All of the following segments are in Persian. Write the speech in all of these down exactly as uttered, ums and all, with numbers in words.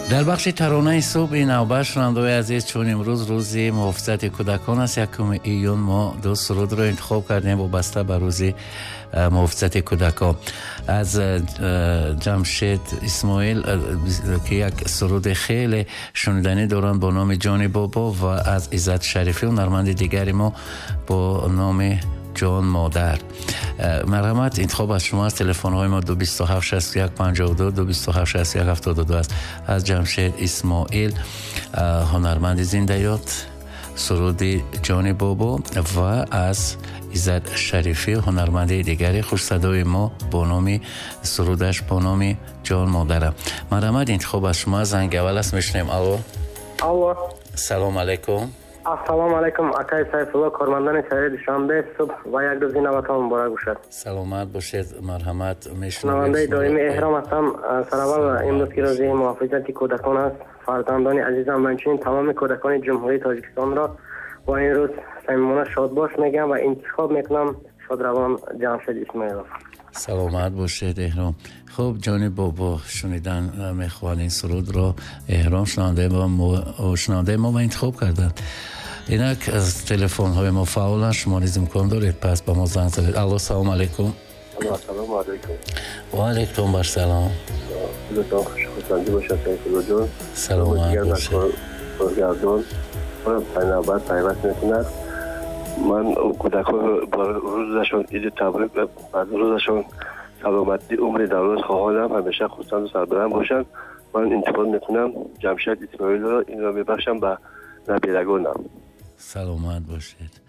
در بخش ترانه صبح این نوبت شنوندگان عزیز، چون امروز روز محافظت کودکان است، یکم ایون ما دو سرود رو انتخاب کردیم وابسته به روز محافظت کودکان. از جمشید اسماعیل که یک سرود خیلی شنیدنی دارند با نام جان بابا، و از عزت شریفی و هنرمند دیگری ما با نام جان مادر. مرحمت، انتخاب از شما. از تلفن های ما دو بیست و هفت شصت و یک پنجاه و دو دو بیست و هفت شصت و یک هفتاد و دو است. از جمشید اسماعیل هنرمند زنده‌یات سرود جان بابا، و از عزت شریفی هنرمند دیگری خوش صدای ما با نام سرودش با نام جان مادر. مرحمت، انتخاب از شما. زنگ اول است، میشنیم. الو الو، سلام علیکم. السلام علیکم. اکای سیف الله، کارمندان شهر دوشنبه، صبح و یک روز نوبتان مبارک باشد. سلامت باشید. مرحمت، میشنویم. نماینده دائمی احرام هستم. سراول امروز که روز محافظت کودکان است، فرزندان عزیزم و همچنین تمام کودکان جمهوری تاجیکستان را با این روز صمیمانه شاد باش میگم و انتخاب میکنم شادروان جمشید اسماعیل. سلامت باشید احرام. خب جان بابا شنیدن میخوان سرود را احرام شنونده ما شنونده ما انتخاب کردن. اینک از تلفن های ما فعال شما نیز امکان دارید پس با ما زنگ زدید. الو، سلام علیکم. سلام علیکم. و علیکم بر سلام. روزتان خوشبختی باشد سیف الله جان. سلامت باشید. بازگردان من پنابت پیوست میکند. من کودکان با روزشان عید تبریک و روزشان سلامتی عمر دراز خواهانم، همیشه خودسند و سربلند باشند. من انتخاب میکنم جمشید اسماعیل را، این را میبخشم به نبیرگانم. سلامت باشید.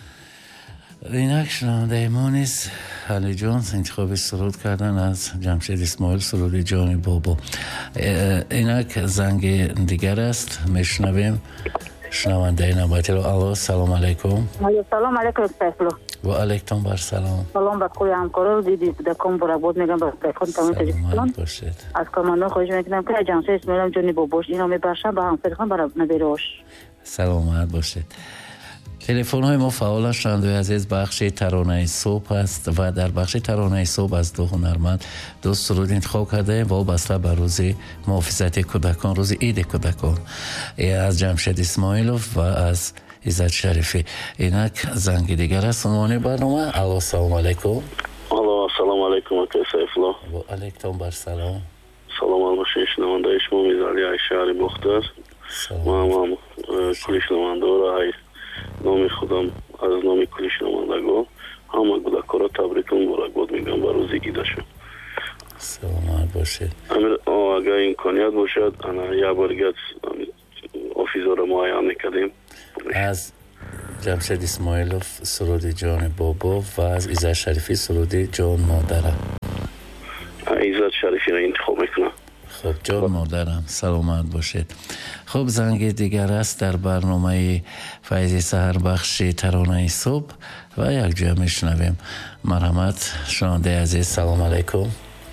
اینک شنونده ما نیست علی جان انتخاب سرود کردن از جمشید اسماعیل سرود جان بابا. اینک زنگ دیگر است، میشنویم شنونده نوبتی رو. الو، سلام علیکم. سلام علیکم سیفلو. و علیکم بر سلام. سلام به کوی همکارا دیدی دکم برا بود میگم به دکم تمام تاجیکستان. از کاماندان خواهش میکنم که جمشید اسماعیل جان باباش اینو میبخشم به همسرخان برا نبیروش. سلامت باشید. تلفن های ما فعال شنوندگان عزیز. بخش ترانه صبح است و در بخش ترانه صبح از دو هنرمند دو سرود انتخاب کرده و وابسته به روز محافظت کودکان، روز عید کودکان، از جمشید اسماعیلوف و از عزت شریفی. اینک زنگ دیگر است عنوان برنامه. الو، سلام علیکم. الو، سلام علیکم اکای سیف الله. و علیکم بر سلام. سلام علیکم شنونده شما میزالی های شهر مختار. ما هم کلی شنونده را های نام خودم از نام کلی شنوندگان همه کودکان را تبریک و مبارکباد میگم بر روز عیدشون. سلامت باشید. امیر اگر امکانیت باشد انا یک بار دیگه آفیزا را معاین میکردیم. از جمشید اسماعیلوف سرود جان بابا و از عزت شریفی سرود جان مادرم. عزت شریفی را انتخاب میکنم. خب جان مادرم، سلامت باشید. خب زنگ دیگر است در برنامه فیض سحر بخش ترانه صبح و یک جا میشنویم. مرحمت شنونده عزیز، سلام علیکم.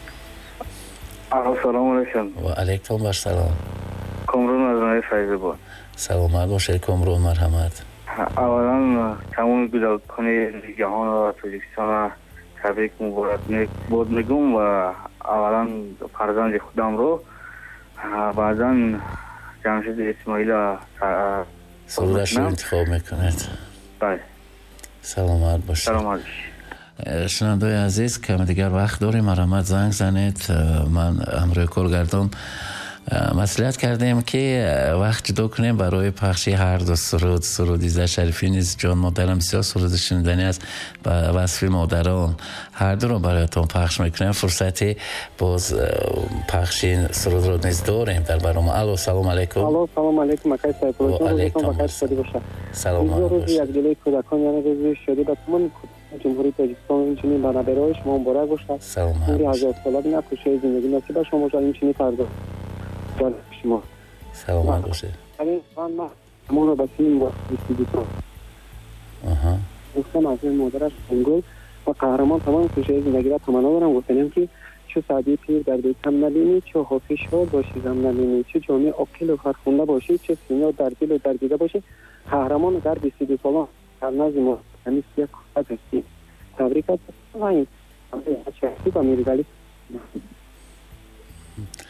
سلام علیکم. و علیکم بر سلام. کامرون از نای فیض بود. سلامت باشید کامرون. مرحمت. اولا تمام کودکان جهان و تاجیکستان تبریک مبارک بود میگم و اولا فرزند خودم رو، بعدا جمشید اسماعیل سرودش رو انتخاب میکند. بله. سلامت باشید. سلامت باشید. شنوندگان عزیز کم دیگر وقت داریم. مرحمت زنگ زنید. من همراه کارگردان مسئولیت کردیم که وقت جدا کنیم برای پخش هر دو سرود. سرود عزت شریفی نیز جان مادرم بسیار سرود شنیدنی است و وصف مادران، هر دو رو برایتان پخش میکنیم. فرصتی باز پخش این سرود رو نیز داریم در برنامه. الو، سلام علیکم. الو، سلام علیکم اکای سیف الله. و علیکم سلام. روز یک دلی کودکان یعنی روز شادی به تمام جمهوری تاجیکستان اینچنین برای شما مبارک باشد. سلام. عمر هزار ساله بینه، خوشی زندگی نصیب شما باشد. اینچنین فردا شما سلامت باشه. همین من همون رو بسیم با بیستی تو آها گفتم از این مادرش انگل و قهرمان تمام کشه زندگی را تمنا دارم. گفتنیم که چو سعدی پیر در بیتم نبینی، چو حافظ شاد باشی زم نبینی، چو جامعه عاقل و فرخنده باشی، چو سینا در دل و در دیده باشی. قهرمان در بیستی دو سالان در نزد ما همیست یک خواهد هستی. تبریکات و این چهتی با میرگلی.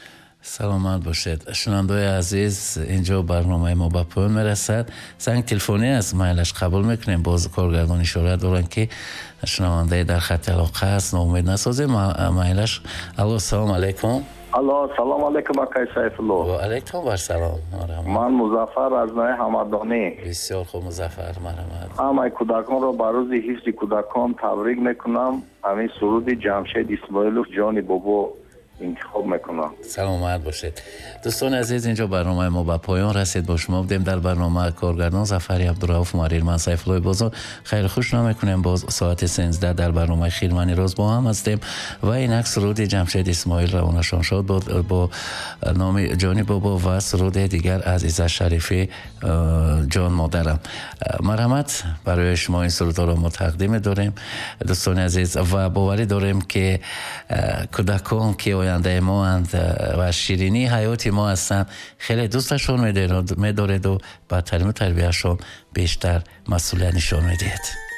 саломат бошед. шунавандаи азиз, инҷо барномаи мо ба поён мерасад. санг телефонӣ аст, майлаш қабул мекунем. боз коргардон ишора доранд ки шунавандаи дар хати алоқа аст, ноумед насозем. майлаш. алло, салом алейкум. алло, салом алейкум акай Сайфулло. ва алейкум бар салом. ман Музаффар аз Нои Ҳамадонӣ. бисёр хуб Музаффар, марамат. ҳамаи кӯдаконро ба рӯзи ҳифзи кӯдакон табрик мекунам. ҳамин суруди Ҷамшед Исмоилов ҷони бобо интихоб мекунам. саломат бошед. дӯстони азиз, инҷо барномаи мо ба поён расид. бо шумо будем дар барнома коргардон Зафари Абдурауф Муаррир, ман Сайфуллои Бозор. хайр хуш намекунем. боз соати сенздаҳ дар барномаи Хирмани роз бо ҳам ҳастем ва инак суруди Ҷамшед Исмоил равонашон шуд бо номи ҷони бобо ва суруди дигар аз Иззат Шарифи ҷон модарам. марҳамат, барои шумо ин сурудҳоро мо тақдим медорем. дӯстони азиз, ва боварӣ дорем ки кӯдакон ки ояндаи моанд ва ширинии ҳаёти мо ҳастанд, хеле дӯсташон медореду ба таълиму тарбияшон бештар масъулият нишон медиҳед.